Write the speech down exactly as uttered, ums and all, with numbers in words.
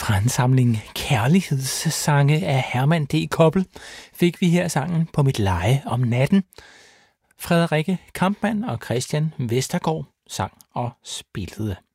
Fra en samling kærlighedssange af Herman D. Koppel fik vi her sangen På mit leje om natten. Frederikke Kampmann og Christian Vestergaard sang og spillede.